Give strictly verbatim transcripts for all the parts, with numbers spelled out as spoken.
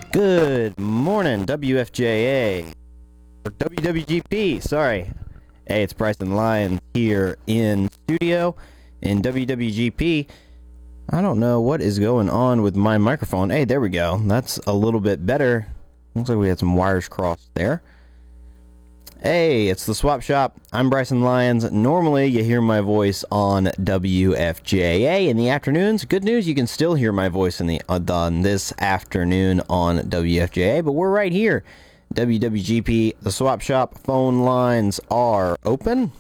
Good morning, W F J A, or W W G P, sorry. Hey, it's Bryson Lyons here in studio in W W G P. I don't know what is going on with my microphone. Hey, there we go. That's a little bit better. Looks like we had some wires crossed there. Hey, it's the Swap Shop. I'm Bryson Lyons. Normally, you hear my voice on W F J A in the afternoons. Good news, you can still hear my voice in the on this afternoon on W F J A, but we're right here. W W G P, the Swap Shop phone lines are open.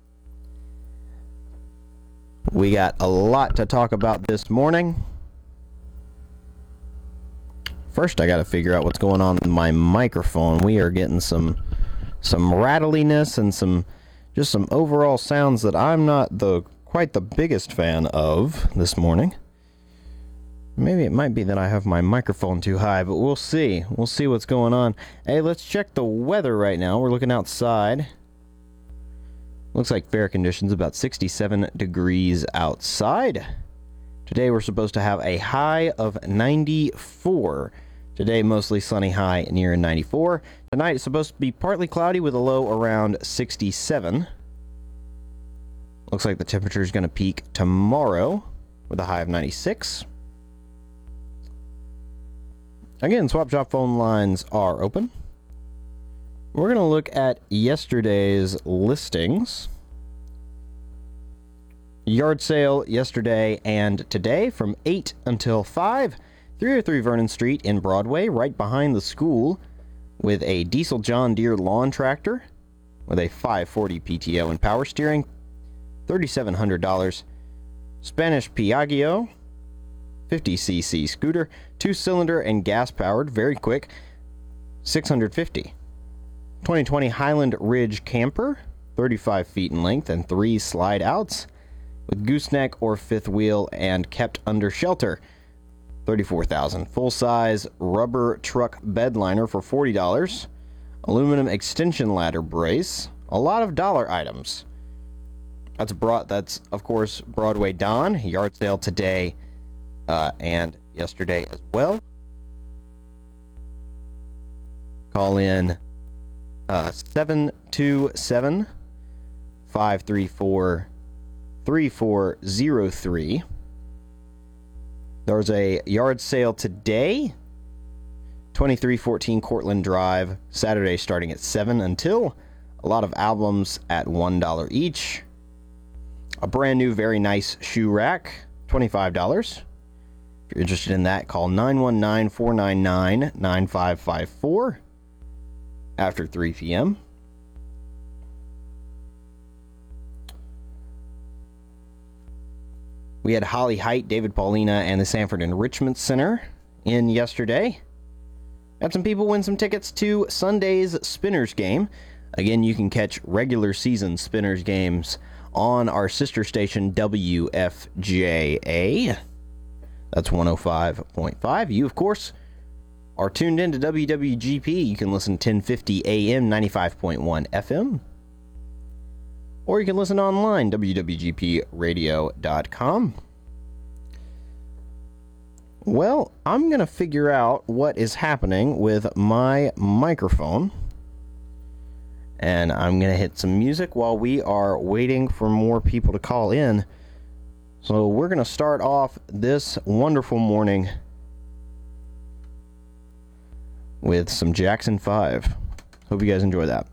We got a lot to talk about this morning. First, I got to figure out what's going on with my microphone. We are getting some some rattliness and some just some overall sounds that I'm not the quite the biggest fan of this morning. Maybe it might be that I have my microphone too high, but we'll see. We'll see what's going on. Hey, let's check the weather right now. We're looking outside. Looks like fair conditions, about sixty-seven degrees outside. Today we're supposed to have a high of ninety-four. Today mostly sunny, high near ninety-four. Tonight it's supposed to be partly cloudy with a low around sixty-seven. Looks like the temperature is going to peak tomorrow with a high of ninety-six. Again, Swap Shop phone lines are open. We're going to look at yesterday's listings. Yard sale yesterday and today from eight until five. three oh three Vernon Street in Broadway, right behind the school, with a diesel John Deere lawn tractor with a five forty P T O and power steering, three thousand seven hundred dollars. Spanish Piaggio, fifty c c scooter, two-cylinder and gas-powered, very quick, six hundred fifty dollars. twenty twenty Highland Ridge camper, thirty-five feet in length and three slide-outs, with gooseneck or fifth wheel and kept under shelter, thirty-four thousand dollars. Full-size rubber truck bed liner for forty dollars. Aluminum extension ladder brace. A lot of dollar items. That's brought. That's of course Broadway Don. Yard sale today uh, and yesterday as well. Call in uh, seven two seven, five three four, three four zero three. There's a yard sale today, twenty-three fourteen Cortland Drive, Saturday starting at seven until. A lot of albums at one dollar each. A brand new, very nice shoe rack, twenty-five dollars. If you're interested in that, call nine one nine, four nine nine, nine five five four after three p.m. We had Holly Height, David Paulina, and the Sanford Enrichment Center in yesterday. Had some people win some tickets to Sunday's Spinners game. Again, you can catch regular season Spinners games on our sister station, W F J A. That's one oh five point five. You, of course, are tuned in to W W G P. You can listen ten fifty A M, ninety-five point one F M. Or you can listen online, W W G P radio dot com. Well, I'm going to figure out what is happening with my microphone. And I'm going to hit some music while we are waiting for more people to call in. So we're going to start off this wonderful morning with some Jackson five. Hope you guys enjoy that.